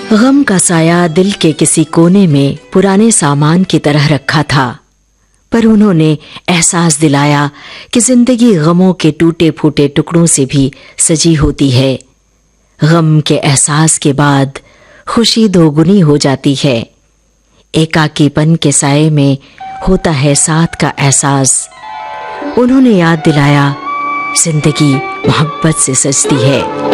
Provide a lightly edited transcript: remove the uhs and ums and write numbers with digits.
गम का साया दिल के किसी कोने में पुराने सामान की तरह रखा था, पर उन्होंने एहसास दिलाया कि जिंदगी गमों के टूटे फूटे टुकड़ों से भी सजी होती है। गम के एहसास के बाद खुशी दोगुनी हो जाती है। एकाकीपन के साए में होता है साथ का एहसास। उन्होंने याद दिलाया, जिंदगी मोहब्बत से सजती है।